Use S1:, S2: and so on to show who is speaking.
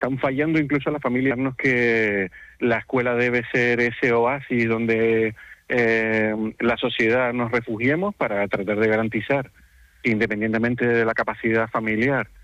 S1: están fallando incluso las familias, que la escuela debe ser ese oasis donde la sociedad nos refugiemos para tratar de garantizar, independientemente de la capacidad familiar,